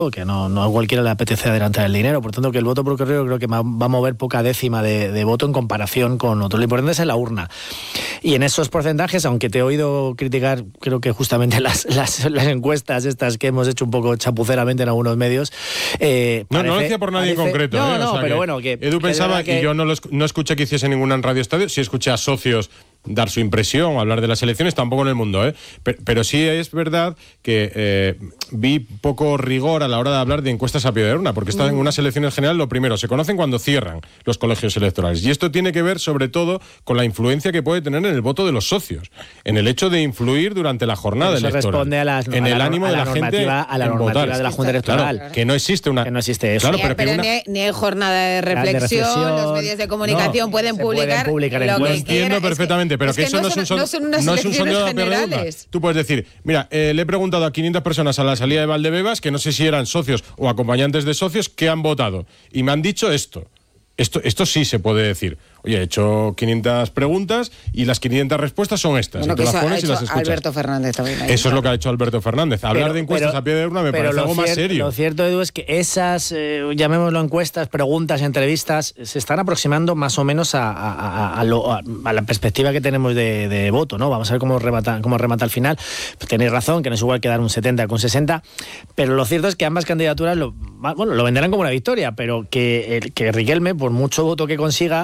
que no a cualquiera le apetece adelantar el dinero, por tanto que el voto por correo creo que va a mover poca décima de voto en comparación con otros. Lo importante es en la urna. Y en esos porcentajes, aunque te he oído criticar, creo que justamente las encuestas estas que hemos hecho un poco chapuceramente en algunos medios... no lo decía por nadie en concreto. No, o sea, pero bueno... Edu pensaba que yo no escuché que hiciese ninguna en Radio Estadio, sí escuché a socios dar su impresión, hablar de las elecciones, tampoco en el mundo, pero sí es verdad que vi poco rigor a la hora de hablar de encuestas a pie de urna, porque están en unas elecciones generales, lo primero, se conocen cuando cierran los colegios electorales, y esto tiene que ver sobre todo con la influencia que puede tener en el voto de los socios, en el hecho de influir durante la jornada electoral. Eso responde en el ánimo de la gente a la normativa de la Junta Electoral. Claro, que no existe eso. Claro, pero ni hay jornada de reflexión, los medios de comunicación pueden publicar lo que entiendo perfectamente, pero que eso no es un sondeo de urna. Tú puedes decir, mira, le he preguntado a 500 personas a la salida de Valdebebas, que no sé si eran socios o acompañantes de socios, que han votado. Y me han dicho esto. Esto sí se puede decir. Oye, he hecho 500 preguntas y las 500 respuestas son estas. Bueno, y tú las pones y las escuchas. Alberto Fernández también. Eso es lo que ha hecho Alberto Fernández. Hablar de encuestas a pie de urna me parece algo más serio. Lo cierto, Edu, es que esas, llamémoslo encuestas, preguntas, entrevistas, se están aproximando más o menos a la perspectiva que tenemos de voto, ¿no? Vamos a ver cómo remata al final. Tenéis razón, que no es igual que dar un 70 con 60, pero lo cierto es que ambas candidaturas lo venderán como una victoria, pero que Riquelme, por mucho voto que consiga,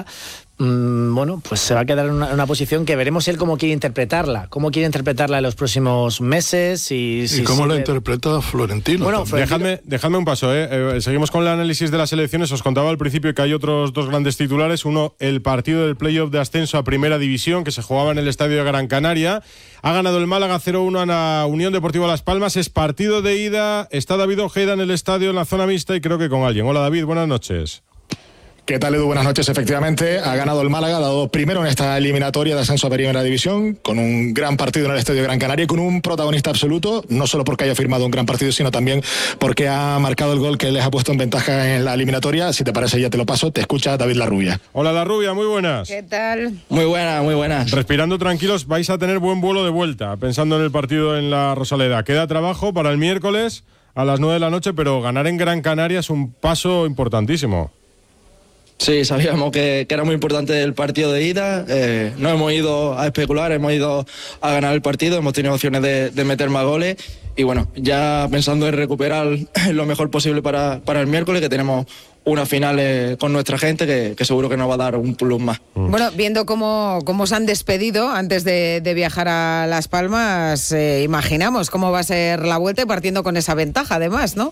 pues se va a quedar en una posición que veremos él cómo quiere interpretarla en los próximos meses y cómo la interpreta Florentino. Bueno, dejadme un paso, seguimos con el análisis de las elecciones. Os contaba al principio que hay otros dos grandes titulares. Uno, el partido del playoff de ascenso a Primera División, que se jugaba en el estadio de Gran Canaria. Ha ganado el Málaga 0-1 a la Unión Deportiva Las Palmas. Es partido de ida. Está David Ojeda en el estadio, en la zona mixta, y creo que con alguien. Hola, David, buenas noches. ¿Qué tal, Edu? Buenas noches. Efectivamente, ha ganado el Málaga, ha dado primero en esta eliminatoria de ascenso a Primera División, con un gran partido en el Estadio de Gran Canaria y con un protagonista absoluto, no solo porque haya firmado un gran partido, sino también porque ha marcado el gol que les ha puesto en ventaja en la eliminatoria. Si te parece, ya te lo paso. Te escucha David Larrubia. Hola, Larrubia, muy buenas. ¿Qué tal? Muy buenas. Respirando tranquilos, vais a tener buen vuelo de vuelta, pensando en el partido en la Rosaleda. Queda trabajo para el miércoles a las 9 de la noche, pero ganar en Gran Canaria es un paso importantísimo. Sí, sabíamos que era muy importante el partido de ida. No hemos ido a especular, hemos ido a ganar el partido, hemos tenido opciones de meter más goles y bueno, ya pensando en recuperar lo mejor posible para el miércoles, que tenemos una final con nuestra gente que seguro que nos va a dar un plus más. Bueno, viendo cómo se han despedido antes de viajar a Las Palmas, imaginamos cómo va a ser la vuelta y partiendo con esa ventaja además, ¿no?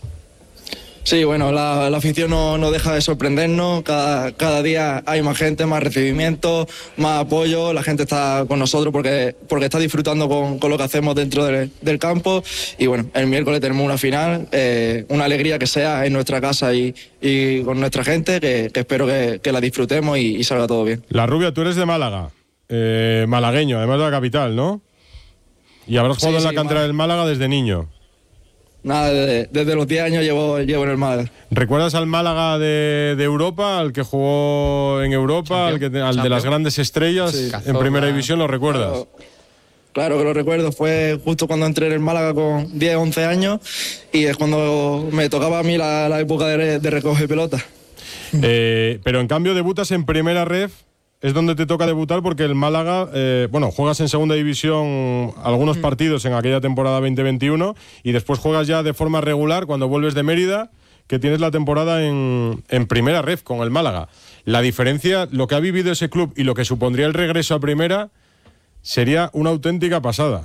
Sí, bueno, la afición no deja de sorprendernos. Cada día hay más gente, más recibimiento, más apoyo. La gente está con nosotros porque está disfrutando con lo que hacemos dentro del campo. Y bueno, el miércoles tenemos una final, una alegría que sea en nuestra casa y con nuestra gente, que espero que la disfrutemos y salga todo bien. Larrubia, tú eres de Málaga, malagueño, además de la capital, ¿no? Y habrás jugado en la cantera del Málaga desde niño. Nada, desde los 10 años llevo en el Málaga. ¿Recuerdas al Málaga de Europa, al que jugó en Europa, al de las grandes estrellas en Primera División? ¿Lo recuerdas? Claro que lo recuerdo. Fue justo cuando entré en el Málaga con 10, 11 años y es cuando me tocaba a mí la época de recoger pelota. Pero en cambio debutas en Primera Ref. Es donde te toca debutar porque el Málaga, juegas en Segunda División algunos partidos en aquella temporada 2021 y después juegas ya de forma regular cuando vuelves de Mérida, que tienes la temporada en Primera Ref con el Málaga. La diferencia, lo que ha vivido ese club y lo que supondría el regreso a Primera, sería una auténtica pasada.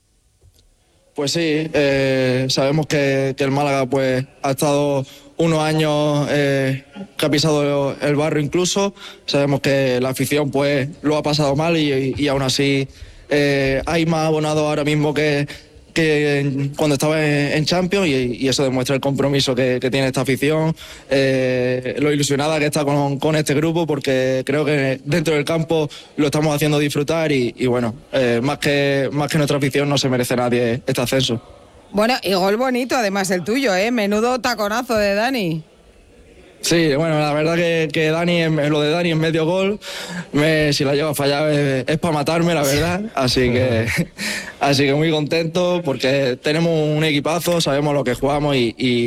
Pues sí, sabemos que el Málaga pues ha estado unos años que ha pisado el barro incluso. Sabemos que la afición pues lo ha pasado mal y aún así hay más abonados ahora mismo que cuando estaba en Champions y eso demuestra el compromiso que tiene esta afición, lo ilusionada que está con este grupo, porque creo que dentro del campo lo estamos haciendo disfrutar y bueno, más que nuestra afición no se merece nadie este ascenso. Bueno, y gol bonito además el tuyo, menudo taconazo de Dani. Sí, bueno, la verdad que Dani, lo de Dani en medio gol, si la llevo a fallar es para matarme, la verdad. Así que muy contento porque tenemos un equipazo, sabemos lo que jugamos y